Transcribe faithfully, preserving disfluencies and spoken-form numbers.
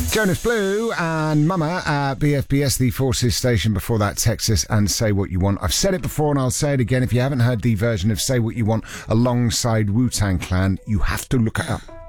Jonas Blue and Mama at B F B S, the Forces station. Before that, Texas and Say What You Want. I've said it before and I'll say it again. If you haven't heard the version of Say What You Want alongside Wu-Tang Clan, you have to look it up.